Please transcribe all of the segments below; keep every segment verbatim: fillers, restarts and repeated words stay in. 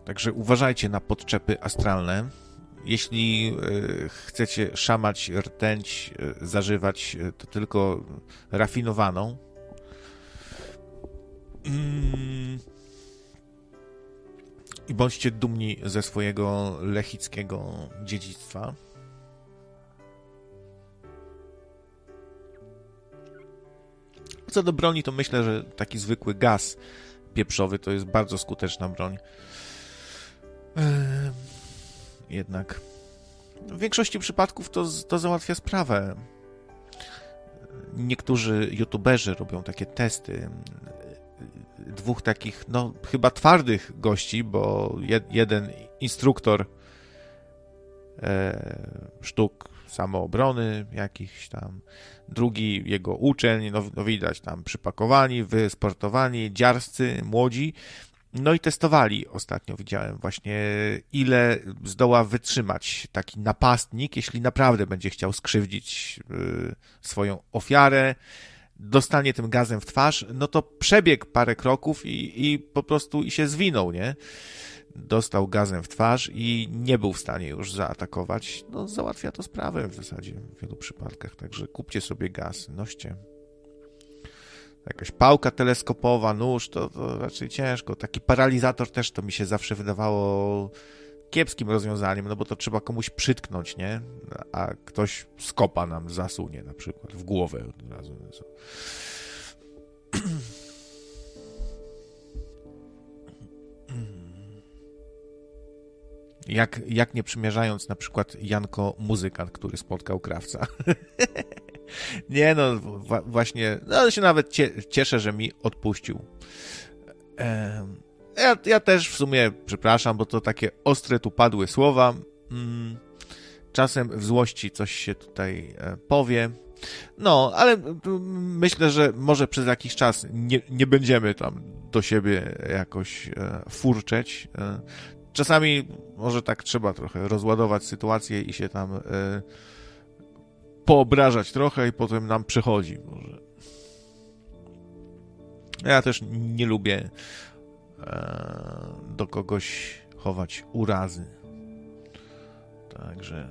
Także uważajcie na podczepy astralne. Jeśli y, chcecie szamać rtęć, y, zażywać, y, to tylko rafinowaną. Mm. I bądźcie dumni ze swojego lechickiego dziedzictwa. Co do broni, to myślę, że taki zwykły gaz pieprzowy to jest bardzo skuteczna broń. Eee, jednak w większości przypadków to, to załatwia sprawę. Niektórzy youtuberzy robią takie testy. Dwóch takich, no chyba twardych gości, bo jed, jeden instruktor e, sztuk samoobrony jakichś tam, drugi jego uczeń, no, no widać tam przypakowani, wysportowani, dziarscy, młodzi, no i testowali ostatnio, widziałem właśnie, ile zdoła wytrzymać taki napastnik, jeśli naprawdę będzie chciał skrzywdzić y, swoją ofiarę, dostanie tym gazem w twarz, no to przebiegł parę kroków i, i po prostu i się zwinął, nie? Dostał gazem w twarz i nie był w stanie już zaatakować. No załatwia to sprawę w zasadzie w wielu przypadkach, także kupcie sobie gaz, noście. Jakaś pałka teleskopowa, nóż, to, to raczej ciężko. Taki paralizator też to mi się zawsze wydawało kiepskim rozwiązaniem, no bo to trzeba komuś przytknąć, nie? A ktoś skopa nam zasunie na przykład w głowę od razu. Jak, jak nie przymierzając na przykład Janko muzykant, który spotkał krawca. Nie no, wa- właśnie, no się nawet cie- cieszę, że mi odpuścił. Ehm, ja, ja też w sumie przepraszam, bo to takie ostre tu padły słowa. Mm, czasem w złości coś się tutaj e, powie. No, ale m, myślę, że może przez jakiś czas nie, nie będziemy tam do siebie jakoś e, furczeć. E, czasami może tak trzeba trochę rozładować sytuację i się tam e, poobrażać trochę i potem nam przychodzi. Może. Ja też nie lubię e, do kogoś chować urazy. Także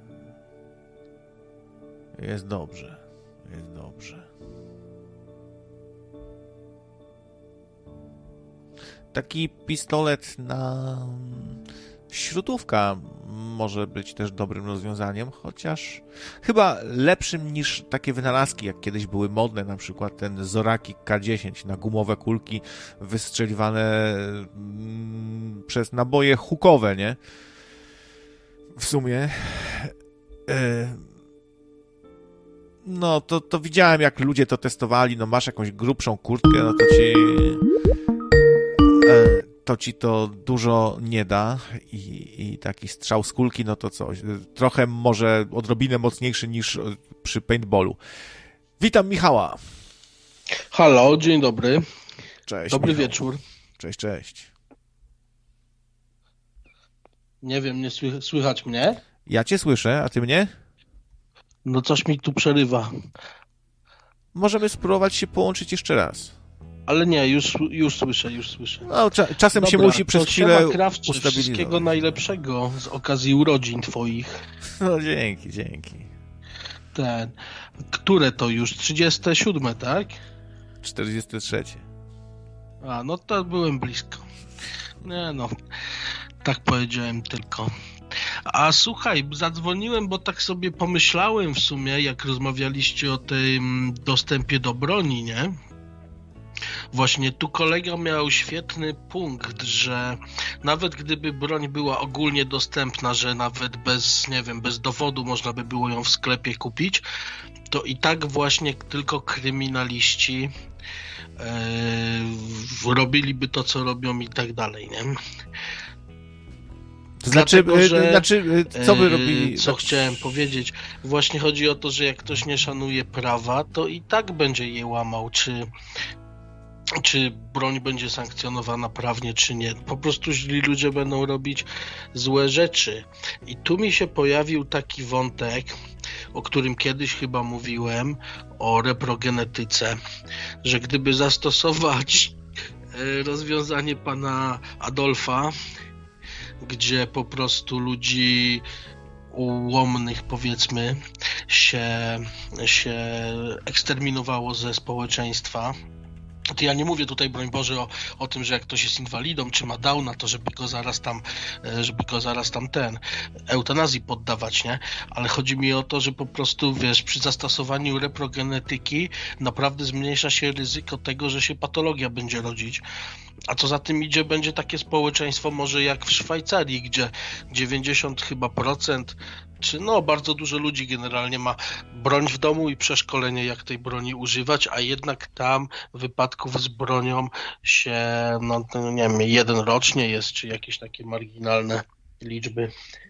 jest dobrze. Jest dobrze. Taki pistolet na śrutówka może być też dobrym rozwiązaniem, chociaż chyba lepszym niż takie wynalazki, jak kiedyś były modne, na przykład ten Zoraki K dziesięć na gumowe kulki wystrzeliwane mm, przez naboje hukowe, nie? W sumie yy, no to, to widziałem, jak ludzie to testowali, no masz jakąś grubszą kurtkę, no to ci yy, to ci to dużo nie da i, i taki strzał z kulki, no to coś, trochę może odrobinę mocniejszy niż przy paintballu. Witam Michała. Halo, dzień dobry. Cześć. Dobry Michał. wieczór. Cześć, cześć. Nie wiem, nie sły- słychać mnie? Ja cię słyszę, a ty mnie? No coś mi tu przerywa. Możemy spróbować się połączyć jeszcze raz. Ale nie, już, już słyszę, już słyszę. No, cza- czasem Dobra, się musi przez to chwilę siema, Krawczy, ustabilizować. wszystkiego najlepszego z okazji urodzin twoich. No dzięki, dzięki. Ten, które to już? trzydzieste siódme, tak? czterdzieste trzecie. A, no to byłem blisko. Nie no, tak powiedziałem tylko. A słuchaj, zadzwoniłem, bo tak sobie pomyślałem w sumie, jak rozmawialiście o tym dostępie do broni, nie? Właśnie tu kolega miał świetny punkt, że nawet gdyby broń była ogólnie dostępna, że nawet bez, nie wiem, bez dowodu można by było ją w sklepie kupić, to i tak właśnie tylko kryminaliści yy, robiliby to, co robią i tak dalej, nie? To znaczy, Dlatego, że, znaczy, co by robili? Co znaczy... chciałem powiedzieć? Właśnie chodzi o to, że jak ktoś nie szanuje prawa, to i tak będzie je łamał, czy czy broń będzie sankcjonowana prawnie, czy nie. Po prostu źli ludzie będą robić złe rzeczy. I tu mi się pojawił taki wątek, o którym kiedyś chyba mówiłem, o reprogenetyce, że gdyby zastosować rozwiązanie pana Adolfa, gdzie po prostu ludzi ułomnych, powiedzmy, się, się eksterminowało ze społeczeństwa. To ja nie mówię tutaj, broń Boże, o, o tym, że jak ktoś jest inwalidą, czy ma Downa, to żeby go zaraz tam, żeby go zaraz tam ten, eutanazji poddawać, nie? Ale chodzi mi o to, że po prostu, wiesz, przy zastosowaniu reprogenetyki naprawdę zmniejsza się ryzyko tego, że się patologia będzie rodzić. A co za tym idzie, będzie takie społeczeństwo może jak w Szwajcarii, gdzie dziewięćdziesiąt chyba procent, czy no bardzo dużo ludzi generalnie ma broń w domu i przeszkolenie, jak tej broni używać, a jednak tam wypadków z bronią się, no nie wiem, jeden rocznie jest, czy jakieś takie marginalne liczby.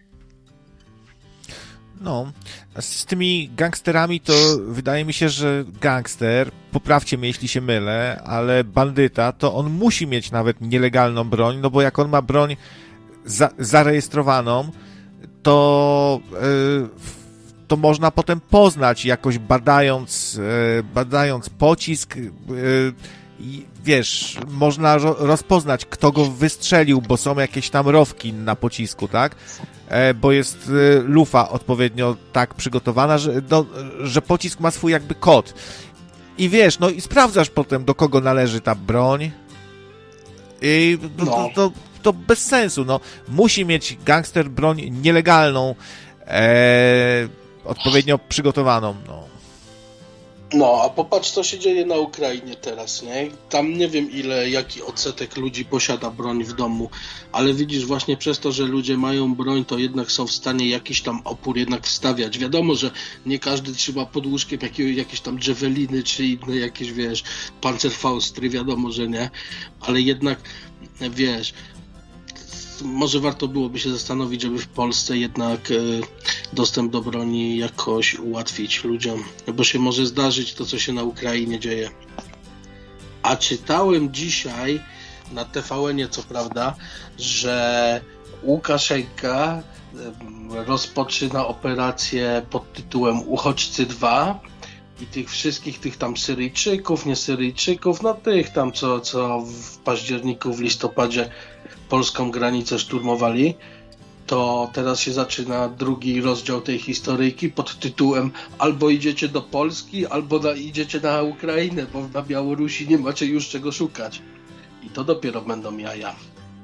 No, a z tymi gangsterami to wydaje mi się, że gangster, poprawcie mnie, jeśli się mylę, ale bandyta, to on musi mieć nawet nielegalną broń, no bo jak on ma broń za, zarejestrowaną, to, yy, to można potem poznać jakoś badając, yy, badając pocisk, yy, i wiesz, można ro- rozpoznać, kto go wystrzelił, bo są jakieś tam rowki na pocisku, tak? E, bo jest e, lufa odpowiednio tak przygotowana, że, do, że pocisk ma swój jakby kod. I wiesz, no i sprawdzasz potem, do kogo należy ta broń. I to, No. to, to, to bez sensu, no. Musi mieć gangster broń nielegalną, e, odpowiednio przygotowaną, no. No, a popatrz, co się dzieje na Ukrainie teraz, nie? Tam nie wiem, ile, jaki odsetek ludzi posiada broń w domu, ale widzisz, właśnie przez to, że ludzie mają broń, to jednak są w stanie jakiś tam opór jednak wstawiać. Wiadomo, że nie każdy trzyma pod łóżkiem jakieś, jakieś tam dżeweliny, czy inne jakieś, wiesz, pancerfaustry, wiadomo, że nie, ale jednak, wiesz, może warto byłoby się zastanowić, żeby w Polsce jednak y, dostęp do broni jakoś ułatwić ludziom, bo się może zdarzyć to, co się na Ukrainie dzieje. A czytałem dzisiaj na T V N-ie, co prawda, że Łukaszenka y, rozpoczyna operację pod tytułem Uchodźcy dwa i tych wszystkich tych tam Syryjczyków, nie Syryjczyków, no tych tam, co, co w październiku, w listopadzie polską granicę szturmowali, to teraz się zaczyna drugi rozdział tej historyjki pod tytułem albo idziecie do Polski, albo na, idziecie na Ukrainę, bo na Białorusi nie macie już czego szukać. I to dopiero będą jaja.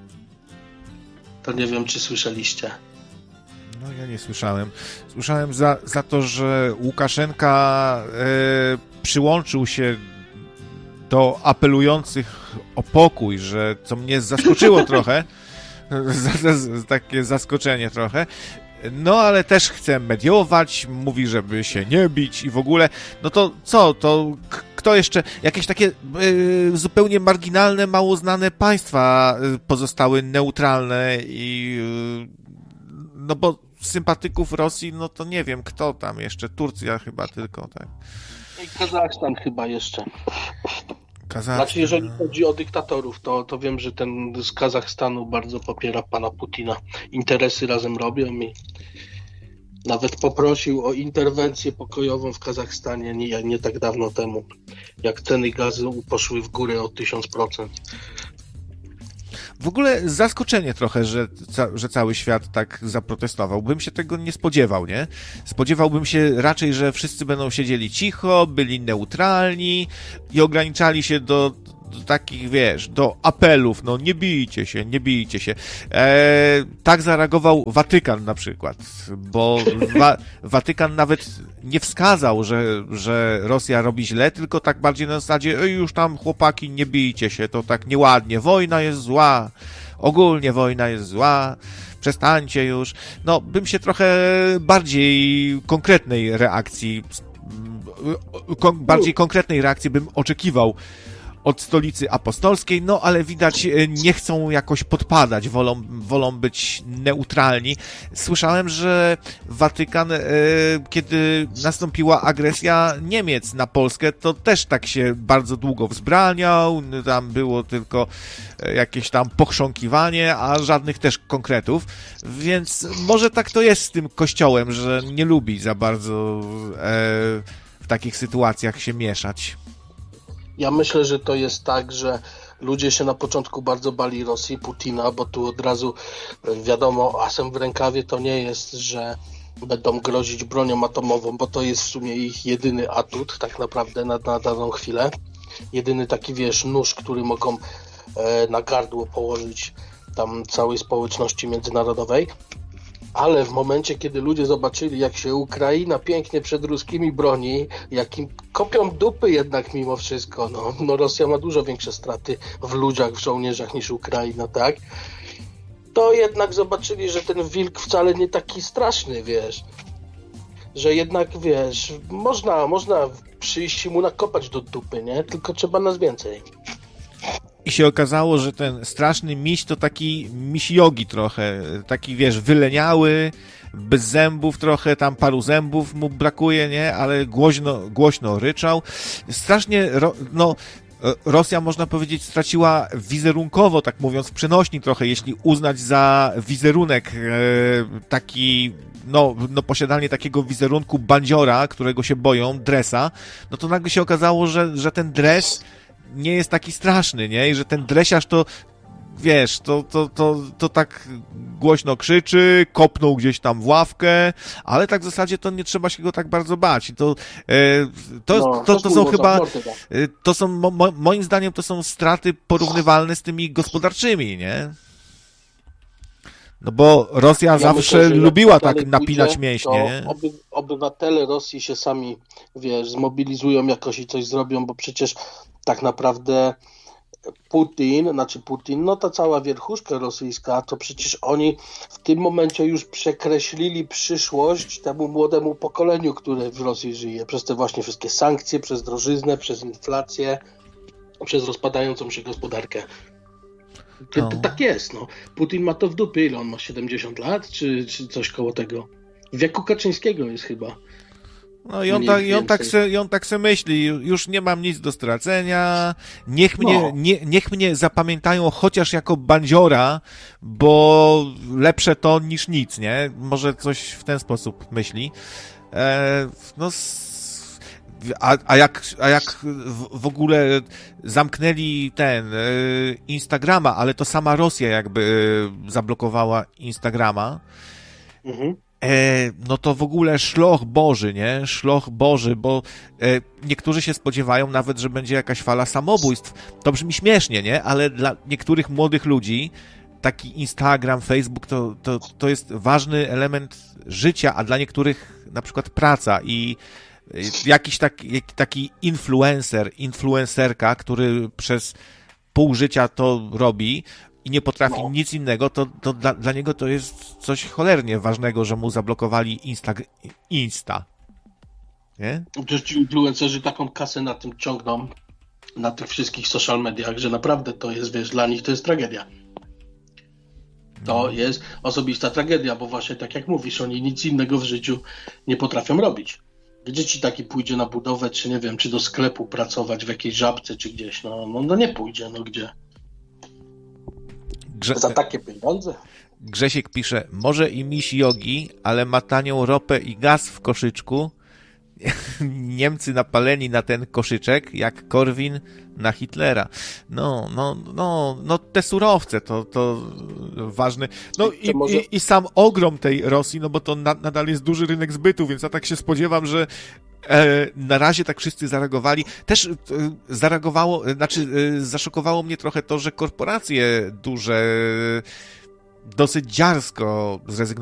To nie wiem, czy słyszeliście. No ja nie słyszałem. Słyszałem za, za to, że Łukaszenka e, przyłączył się do apelujących o pokój, że co mnie zaskoczyło trochę, takie zaskoczenie trochę, no ale też chce mediować, mówi, żeby się nie bić i w ogóle, no to co, to k- kto jeszcze, jakieś takie y, zupełnie marginalne, mało znane państwa y, pozostały neutralne i y, no bo sympatyków Rosji, no to nie wiem, kto tam jeszcze, Turcja chyba tylko, tak. I Kazachstan chyba jeszcze. Kazachstan. Znaczy, jeżeli chodzi o dyktatorów, to, to wiem, że ten z Kazachstanu bardzo popiera pana Putina. Interesy razem robią i nawet poprosił o interwencję pokojową w Kazachstanie nie, nie tak dawno temu, jak ceny gazu poszły w górę o tysiąc procent. W ogóle zaskoczenie trochę, że, ca- że cały świat tak zaprotestował. Bym się tego nie spodziewał, nie? Spodziewałbym się raczej, że wszyscy będą siedzieli cicho, byli neutralni i ograniczali się do, do takich, wiesz, do apelów, no nie bijcie się, nie bijcie się. E, tak zareagował Watykan na przykład, bo Wa- Watykan nawet nie wskazał, że, że Rosja robi źle, tylko tak bardziej na zasadzie, ej, już tam chłopaki, nie bijcie się, to tak nieładnie, wojna jest zła, ogólnie wojna jest zła, przestańcie już. No, bym się trochę bardziej konkretnej reakcji, kon- bardziej konkretnej reakcji bym oczekiwał od stolicy apostolskiej, no ale widać, nie chcą jakoś podpadać, wolą, wolą być neutralni. Słyszałem, że Watykan, e, kiedy nastąpiła agresja Niemiec na Polskę, to też tak się bardzo długo wzbraniał, tam było tylko jakieś tam pochrząkiwanie, a żadnych też konkretów, więc może tak to jest z tym kościołem, że nie lubi za bardzo e, w takich sytuacjach się mieszać. Ja myślę, że to jest tak, że ludzie się na początku bardzo bali Rosji, Putina, bo tu od razu wiadomo, asem w rękawie to nie jest, że będą grozić bronią atomową, bo to jest w sumie ich jedyny atut tak naprawdę na, na daną chwilę. Jedyny taki, wiesz, nóż, który mogą e, na gardło położyć tam całej społeczności międzynarodowej. Ale w momencie, kiedy ludzie zobaczyli, jak się Ukraina pięknie przed ruskimi broni, jak im kopią dupy jednak mimo wszystko, no, no Rosja ma dużo większe straty w ludziach, w żołnierzach niż Ukraina, tak? To jednak zobaczyli, że ten wilk wcale nie taki straszny, wiesz. Że jednak, wiesz, można, można przyjść i mu nakopać do dupy, nie? Tylko trzeba nas więcej. I się okazało, że ten straszny miś to taki miś jogi trochę, taki, wiesz, wyleniały, bez zębów trochę, tam paru zębów mu brakuje, nie? Ale głośno, głośno ryczał. Strasznie, no, Rosja, można powiedzieć, straciła wizerunkowo, tak mówiąc, w przenośni trochę, jeśli uznać za wizerunek taki, no, no posiadanie takiego wizerunku bandziora, którego się boją, dresa, no to nagle się okazało, że, że ten dres nie jest taki straszny, nie? I że ten dresiarz to, wiesz, to, to, to, to tak głośno krzyczy, kopnął gdzieś tam w ławkę, ale tak w zasadzie to nie trzeba się go tak bardzo bać. I to, e, to, no, to, to są chyba, e, to są, mo, moim zdaniem, to są straty porównywalne z tymi gospodarczymi, nie? No bo Rosja ja zawsze myślę, lubiła tak napinać pójdzie, mięśnie. Oby, obywatele Rosji się sami, wiesz, zmobilizują jakoś i coś zrobią, bo przecież tak naprawdę Putin, znaczy Putin, no ta cała wierchuszka rosyjska, to przecież oni w tym momencie już przekreślili przyszłość temu młodemu pokoleniu, które w Rosji żyje, przez te właśnie wszystkie sankcje, przez drożyznę, przez inflację, przez rozpadającą się gospodarkę. To, to tak jest, no. Putin ma to w dupie, ile on ma? siedemdziesiąt lat? Czy, czy coś koło tego? W wieku Kaczyńskiego jest chyba. No i on, tak, i on, tak se, i on tak se myśli, już nie mam nic do stracenia, niech mnie, no. nie, niech mnie zapamiętają chociaż jako bandziora, bo lepsze to niż nic, nie? Może coś w ten sposób myśli. E, no, a, a jak, a jak w, w ogóle zamknęli ten e, Instagrama, ale to sama Rosja jakby e, zablokowała Instagrama, mhm. E, no to w ogóle szloch Boży, nie? Szloch Boży, bo e, niektórzy się spodziewają nawet, że będzie jakaś fala samobójstw. To brzmi śmiesznie, nie? Ale dla niektórych młodych ludzi taki Instagram, Facebook to, to, to jest ważny element życia, a dla niektórych na przykład praca i jakiś taki, taki influencer, influencerka, który przez pół życia to robi, i nie potrafi no. nic innego, to, to dla, dla niego to jest coś cholernie ważnego, że mu zablokowali Insta. Insta. Nie? Przecież ci influencerzy taką kasę na tym ciągną, na tych wszystkich social mediach, że naprawdę to jest, wiesz, dla nich to jest tragedia. To no. jest osobista tragedia, bo właśnie tak jak mówisz, oni nic innego w życiu nie potrafią robić. Gdzie ci taki pójdzie na budowę, czy nie wiem, czy do sklepu pracować w jakiejś Żabce, czy gdzieś, no, no, no nie pójdzie, no gdzie? Grze... Za takie pieniądze? Grzesiek pisze, może i miś jogi, ale ma tanią ropę i gaz w koszyczku. Niemcy napaleni na ten koszyczek, jak Korwin na Hitlera. No, no, no, no te surowce to, to ważne. No i, może... i, i sam ogrom tej Rosji, no bo to na, nadal jest duży rynek zbytu, więc ja tak się spodziewam, że e, na razie tak wszyscy zareagowali. Też e, zareagowało, znaczy e, zaszokowało mnie trochę to, że korporacje duże dosyć dziarsko zrezygnowały